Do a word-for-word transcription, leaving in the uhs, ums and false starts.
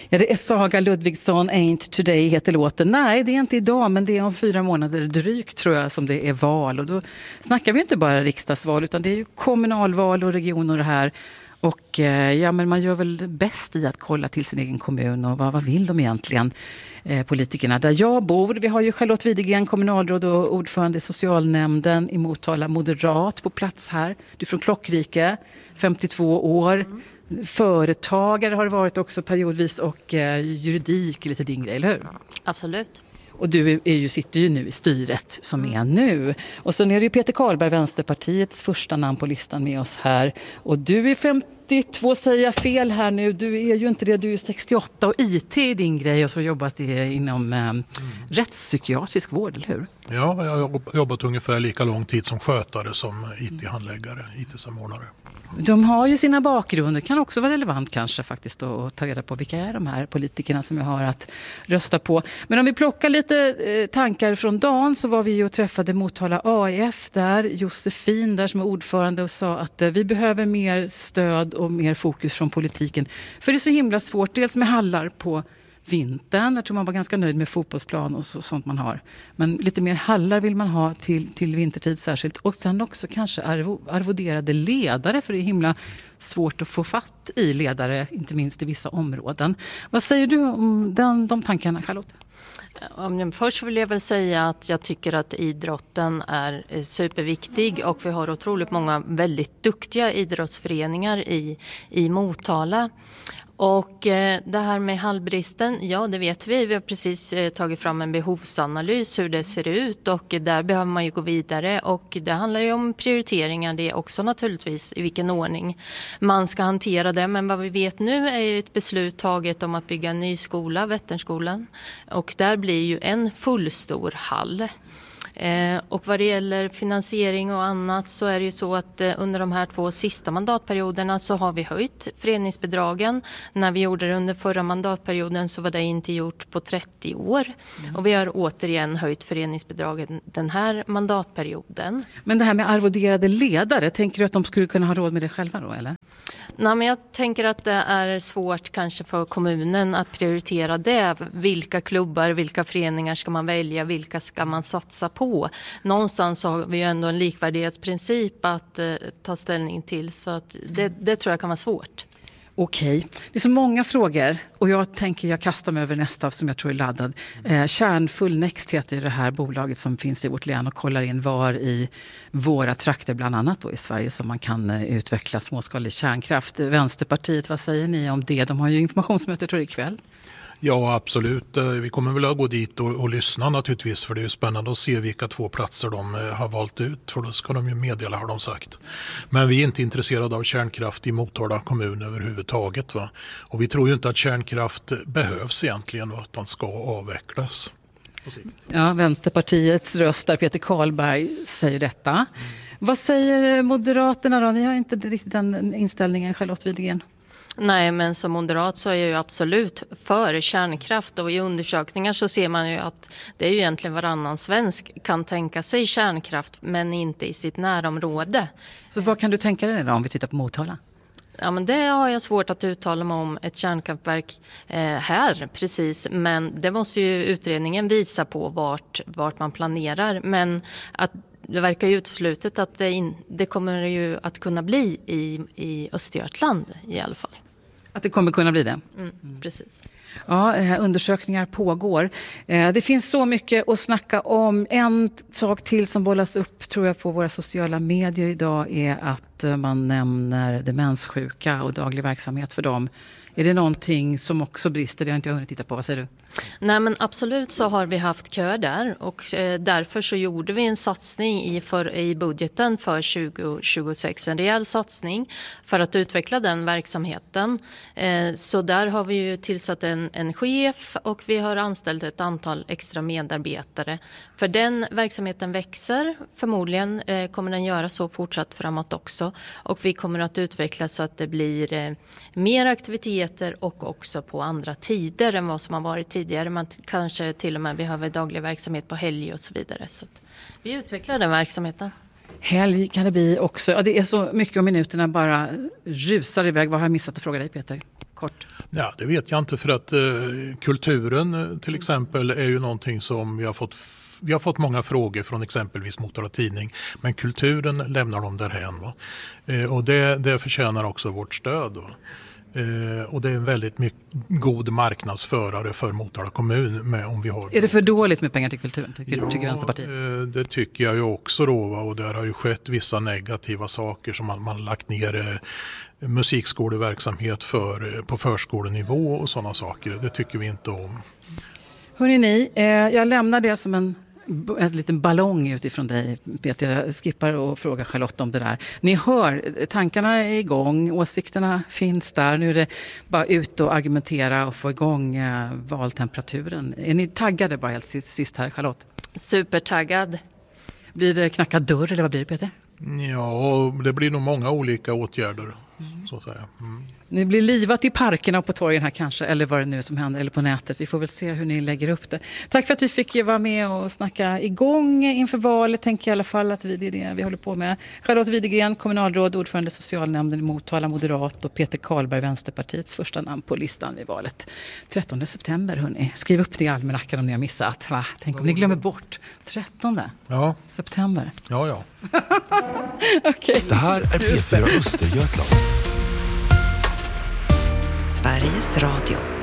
Ja, det är Saga Ludvigsson, Ain't Today heter låten. Nej, det är inte idag, men det är om fyra månader drygt tror jag som det är val. Och då snackar vi inte bara riksdagsval utan det är ju kommunalval och regioner och det här. Och ja, men man gör väl bäst i att kolla till sin egen kommun och vad, vad vill de egentligen, eh, politikerna. Där jag bor, vi har ju Charlotte Widegren, kommunalråd och ordförande i socialnämnden i Motala, moderat på plats här. Du är från Klockrike, femtiotvå år. Mm. Företagare har det varit också periodvis och eh, juridik är lite din grej, eller hur? Absolut. Och du är ju, sitter ju nu i styret som är nu. Och så är det ju Peter Karlberg, Vänsterpartiets första namn på listan med oss här. Och du är femtiotvå, säger jag fel här nu. Du är ju inte det, du är sextioåtta och I T är din grej och så har jobbat i, inom eh, mm. rättspsykiatrisk vård, eller hur? Ja, jag har jobbat ungefär lika lång tid som skötare som I T-handläggare, I T-samordnare. De har ju sina bakgrunder, kan också vara relevant kanske faktiskt att ta reda på vilka är de här politikerna som jag har att rösta på. Men om vi plockar lite eh, tankar från dagen så var vi ju och träffade Motala A I F där, Josefin där som är ordförande och sa att eh, vi behöver mer stöd och mer fokus från politiken. För det är så himla svårt, dels med hallar på vintern. Jag tror man var ganska nöjd med fotbollsplan och så, sånt man har. Men lite mer hallar vill man ha till, till vintertid särskilt. Och sen också kanske arvo, arvoderade ledare. För det är himla svårt att få fatt i ledare, inte minst i vissa områden. Vad säger du om den, de tankarna, Charlotte? Först vill jag väl säga att jag tycker att idrotten är superviktig och vi har otroligt många väldigt duktiga idrottsföreningar i, i Motala. Och eh, det här med hallbristen, ja det vet vi. Vi har precis eh, tagit fram en behovsanalys hur det ser ut och eh, där behöver man ju gå vidare. Och det handlar ju om prioriteringar det också naturligtvis i vilken ordning man ska hantera det. Men vad vi vet nu är ju ett beslut taget om att bygga en ny skola, Vätternskolan. Och där blir ju en fullstor hall. Eh, och vad det gäller finansiering och annat så är det ju så att eh, under de här två sista mandatperioderna så har vi höjt föreningsbidragen. När vi gjorde det under förra mandatperioden så var det inte gjort på trettio år. Mm. Och vi har återigen höjt föreningsbidragen den här mandatperioden. Men det här med arvoderade ledare, tänker du att de skulle kunna ha råd med det själva då, eller? Nej, men jag tänker att det är svårt kanske för kommunen att prioritera det. Vilka klubbar, vilka föreningar ska man välja, vilka ska man satsa på? Någonstans har vi ju ändå en likvärdighetsprincip att eh, ta ställning till så att det, det tror jag kan vara svårt. Okej, det är så många frågor och jag tänker jag kastar mig över nästa som jag tror är laddad. Eh, Kärnfull Next heter det här bolaget som finns i vårt län och kollar in var i våra trakter bland annat då i Sverige som man kan eh, utveckla småskalig kärnkraft. Vänsterpartiet, vad säger ni om det? De har ju informationsmöte tror jag ikväll. Ja, absolut. Vi kommer väl att gå dit och, och lyssna naturligtvis för det är ju spännande att se vilka två platser de har valt ut för då ska de ju meddela har de sagt. Men vi är inte intresserade av kärnkraft i Motala kommun överhuvudtaget va? Och vi tror ju inte att kärnkraft behövs egentligen och att den ska avvecklas. Ja, Vänsterpartiets röst där Peter Karlberg säger detta. Mm. Vad säger Moderaterna då? Ni har inte riktigt den inställningen, Charlotte Widegren. Nej, men som moderat så är jag ju absolut för kärnkraft och i undersökningar så ser man ju att det är ju egentligen varannan svensk kan tänka sig kärnkraft men inte i sitt närområde. Så vad kan du tänka dig då om vi tittar på Motala? Ja, men det har jag svårt att uttala mig om ett kärnkraftverk eh, här precis, men det måste ju utredningen visa på vart, vart man planerar, men att det verkar ju uteslutet att det, in, det kommer ju att kunna bli i, i Östergötland i alla fall. Att det kommer kunna bli det? Mm, precis. Ja, undersökningar pågår. Det finns så mycket att snacka om. En sak till som bollas upp tror jag på våra sociala medier idag är att man nämner demenssjuka och daglig verksamhet för dem. Är det någonting som också brister? Det har inte jag hunnit titta på. Vad säger du? Nej, men absolut så har vi haft kö där och eh, därför så gjorde vi en satsning i, för, i budgeten för tjugo tjugosex, en rejäl satsning för att utveckla den verksamheten. Eh, så där har vi ju tillsatt en, en chef och vi har anställt ett antal extra medarbetare. För den verksamheten växer, förmodligen eh, kommer den göra så fortsatt framåt också och vi kommer att utveckla så att det blir eh, mer aktiviteter och också på andra tider än vad som har varit tidigare. Man kanske till och med behöver daglig verksamhet på helg och så vidare. Så att vi utvecklar den verksamheten. Helg kan det bli också. Ja, det är så mycket om minuterna bara rusar iväg. Vad har jag missat att fråga dig, Peter? kort? Ja, det vet jag inte för att eh, kulturen till exempel är ju någonting som vi har fått Vi har fått många frågor från exempelvis Motala Tidning, men kulturen lämnar de därhän. Va? Eh, och det, det förtjänar också vårt stöd. Va? Eh, och det är en väldigt mycket god marknadsförare för Motala kommun. Med, om vi har är det för dåligt med pengar till kulturen, tycker, ja, tycker Vänsterpartiet? Eh, det tycker jag ju också då. Va? Och där har ju skett vissa negativa saker som man, man lagt ner eh, musikskoleverksamhet för, eh, på förskolenivå och sådana saker. Det tycker vi inte om. Hörrni ni, eh, jag lämnar det som en en liten ballong utifrån dig, Peter. Jag skippar och frågar Charlotte om det där. Ni hör, tankarna är igång, åsikterna finns där. Nu är det bara ut och argumentera och få igång eh, valtemperaturen. Är ni taggade bara helt sist här, Charlotte? Supertaggad. Blir det knacka dörr eller vad blir det, Peter? Ja, det blir nog många olika åtgärder, mm. så att säga. Mm. Ni blir livat i parkerna och på torgen här kanske, eller vad det nu är som händer, eller på nätet. Vi får väl se hur ni lägger upp det. Tack för att vi fick vara med och snacka igång inför valet, tänker jag i alla fall att vi, det är det vi håller på med. Charlotte Widegren, kommunalråd, ordförande socialnämnden i Motala, moderat, och Peter Karlberg, Vänsterpartiets första namn på listan vid valet. trettonde september, hörni. Skriv upp det i almanackan om ni har missat. Va? Tänk om ni glömmer bort. trettonde Ja. september. Ja, ja. Okay. Det här är P fyra Östergötland. Sveriges Radio.